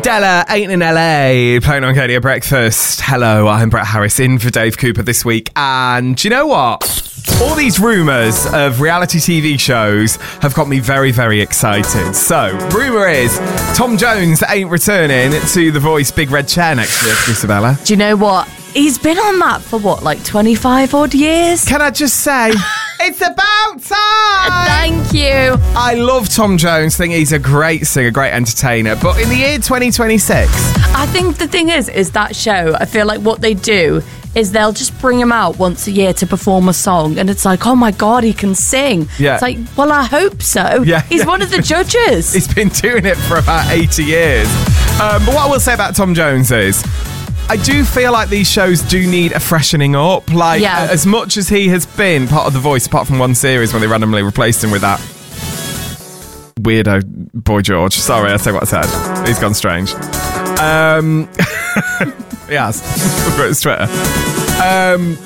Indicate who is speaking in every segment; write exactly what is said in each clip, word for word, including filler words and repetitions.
Speaker 1: Della ain't in L A, playing on Katie at Breakfast. Hello, I'm Brett Harris, in for Dave Cooper this week. And do you know what? All these rumours of reality T V shows have got me very, very excited. So, rumour is Tom Jones ain't returning to The Voice Big Red Chair next year, Isabella.
Speaker 2: Do you know what? He's been on that for what, like twenty-five odd years?
Speaker 1: Can I just say, it's about time!
Speaker 2: Thank you.
Speaker 1: I love Tom Jones. I think he's a great singer, great entertainer. But in the year twenty twenty-six...
Speaker 2: I think the thing is, is that show, I feel like what they do is they'll just bring him out once a year to perform a song, and it's like, oh my God, he can sing.
Speaker 1: Yeah.
Speaker 2: It's like, well, I hope so.
Speaker 1: Yeah.
Speaker 2: He's one of the judges.
Speaker 1: He's been doing it for about eighty years. Um, but what I will say about Tom Jones is, I do feel like these shows do need a freshening up. Like,
Speaker 2: Yeah.
Speaker 1: as much as he has been part of The Voice, apart from one series when they randomly replaced him with that weirdo Boy George. Sorry, I say what I said. He's gone strange. Um, yes, it's Twitter. Um,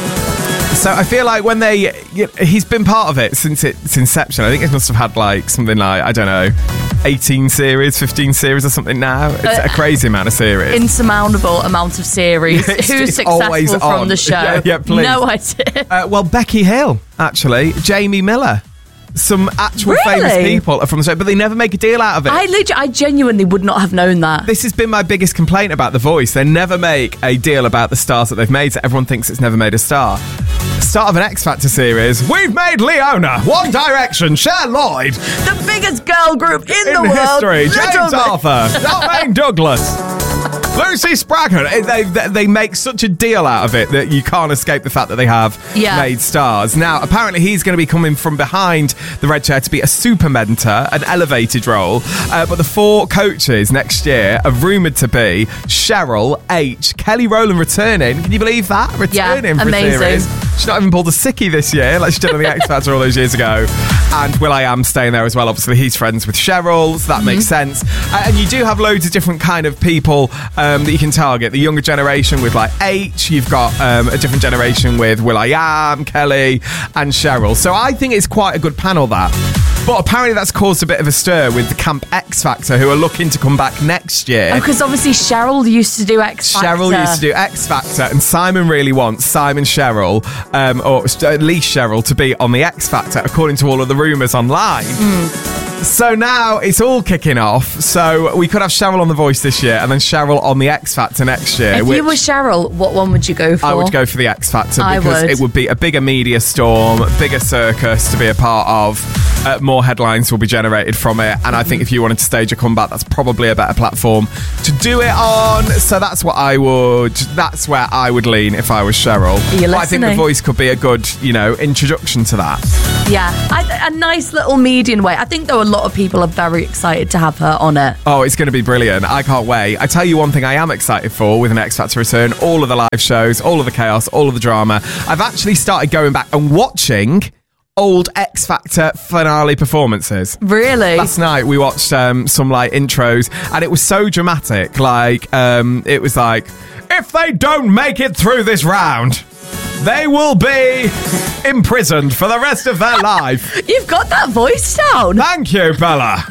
Speaker 1: so I feel like when they, you know, he's been part of it since its inception. I think it must have had like something like, I don't know, eighteen series, fifteen series or something now. It's uh, a crazy amount of series.
Speaker 2: Insurmountable amount of series.
Speaker 1: It's-
Speaker 2: Who's
Speaker 1: it's
Speaker 2: successful
Speaker 1: always
Speaker 2: from
Speaker 1: on.
Speaker 2: the show?
Speaker 1: Yeah, yeah, please.
Speaker 2: No idea.
Speaker 1: Uh, well, Becky Hill, actually, Jamie Miller. Some actual
Speaker 2: Really?
Speaker 1: famous people are from the show, but they never make a deal out of it.
Speaker 2: I legit, I genuinely would not have known that.
Speaker 1: This has been my biggest complaint about The Voice. They never make a deal about the stars that they've made, so everyone thinks it's never made a star. Start of an X Factor series. We've made Leona, One Direction, Cher Lloyd.
Speaker 2: The biggest girl group in,
Speaker 1: In
Speaker 2: the world.
Speaker 1: history,
Speaker 2: Little
Speaker 1: James
Speaker 2: bit.
Speaker 1: Arthur, Dalmain Douglas, Lucy Spraggan. They, they, they make such a deal out of it that you can't escape the fact that they have
Speaker 2: Yeah.
Speaker 1: made stars. Now, apparently he's going to be coming from behind the red chair to be a super mentor, an elevated role. Uh, but the four coaches next year are rumoured to be Cheryl, H, Kelly Rowland returning. Can you believe that? Returning for
Speaker 2: amazing.
Speaker 1: a series. She's not even pulled a sickie this year, like she did on the X Factor all those years ago. And will.i.am staying there as well. Obviously, he's friends with Cheryl, so that
Speaker 2: Mm-hmm.
Speaker 1: makes sense. Uh, and you do have loads of different kind of people um, that you can target. The younger generation with like H. You've got um, a different generation with will.i.am, Kelly, and Cheryl. So I think it's quite a good panel, that. But apparently that's caused a bit of a stir with the Camp X Factor, who are looking to come back next year.
Speaker 2: Because obviously Cheryl used to do X Factor.
Speaker 1: Cheryl used to do X Factor, and Simon really wants Simon Cheryl, um, or at least Cheryl, to be on the X Factor, according to all of the rumours online.
Speaker 2: Mm.
Speaker 1: So now it's all kicking off. So we could have Cheryl on The Voice this year, and then Cheryl on the X Factor next year.
Speaker 2: If
Speaker 1: which
Speaker 2: you were Cheryl, what one would you go for?
Speaker 1: I would go for the X Factor,
Speaker 2: I
Speaker 1: because
Speaker 2: would.
Speaker 1: it would be a bigger media storm, bigger circus to be a part of. Uh, more headlines will be generated from it, and I think if you wanted to stage a comeback, that's probably a better platform to do it on. So that's what I would. That's where I would lean if I was Cheryl.
Speaker 2: Are you
Speaker 1: But I think The
Speaker 2: listening?
Speaker 1: Voice could be a good, you know, introduction to that.
Speaker 2: Yeah, I, a nice little median way. I think though a lot of people are very excited to have her on it.
Speaker 1: Oh, it's going to be brilliant. I can't wait. I tell you one thing I am excited for with an X Factor return: all of the live shows, all of the chaos, all of the drama. I've actually started going back and watching old X Factor finale performances.
Speaker 2: Really?
Speaker 1: Last night we watched um, some like intros, and it was so dramatic. Like um, it was like, if they don't make it through this round, they will be imprisoned for the rest of their life.
Speaker 2: You've got that voice down.
Speaker 1: Thank you, Bella.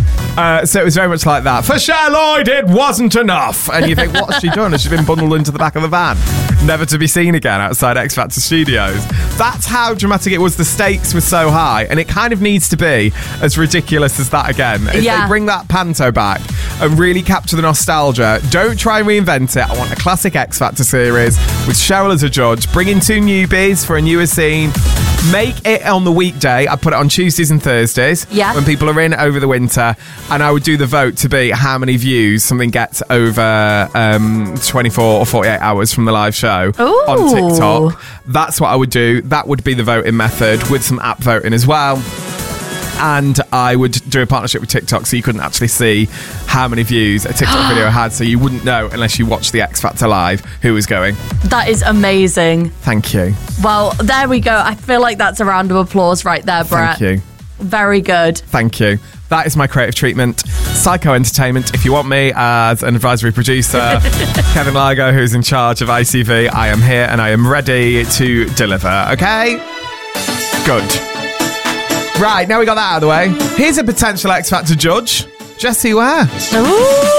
Speaker 1: Uh, so it was very much like that. For Cher Lloyd, it wasn't enough. And you think, what's she done? Has she been bundled into the back of the van, never to be seen again outside X Factor Studios? That's how dramatic it was. The stakes were so high, and it kind of needs to be as ridiculous as that again. If
Speaker 2: Yeah.
Speaker 1: they bring that panto back and really capture the nostalgia, don't try and reinvent it. I want a classic X Factor series with Cheryl as a judge. Bring in two newbies for a newer scene. Make it on the weekday. I put it on Tuesdays and Thursdays,
Speaker 2: Yeah.
Speaker 1: when people are in over the winter, and I would do the vote to be how many views something gets over um, twenty-four or forty-eight hours from the live show
Speaker 2: Ooh.
Speaker 1: on TikTok. That's what I would do. That would be the voting method, with some app voting as well. And I would do a partnership with TikTok, so you couldn't actually see how many views a TikTok video had, so you wouldn't know unless you watched the X Factor live who was going.
Speaker 2: That is amazing.
Speaker 1: Thank you.
Speaker 2: Well, there we go. I feel like that's a round of applause right there, Brett.
Speaker 1: Thank you.
Speaker 2: Very good.
Speaker 1: Thank you. That is my creative treatment. Psycho Entertainment. If you want me as an advisory producer, Kevin Largo, who's in charge of I C V, I am here and I am ready to deliver. Okay? Good. Right, now we got that out of the way. Here's a potential X Factor judge. Jessie Ware.
Speaker 2: Ooh.